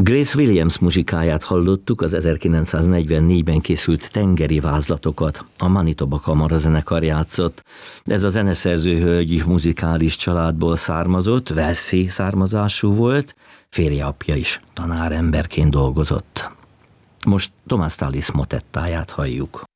Grace Williams muzsikáját hallottuk, az 1944-ben készült Tengeri vázlatokat, a Manitoba Kamarazenekar játszott. Ez a zeneszerző hölgy muzikális családból származott, walesi származású volt, férje apja is tanáremberként dolgozott. Most Thomas Tallis motettáját halljuk.